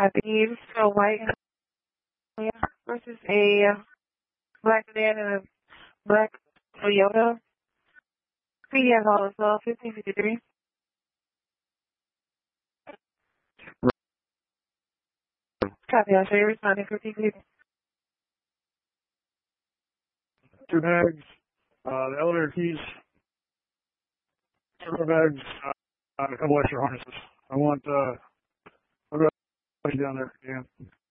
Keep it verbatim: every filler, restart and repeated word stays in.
I believe so white and versus a black man and a black Toyota. P D F all as well, fifteen fifty-three. Copy, I'll show you responding for fifteen fifty-three. Two bags, uh, the elevator keys, several bags, uh, and a couple extra harnesses. I want, uh, I'll go down there again.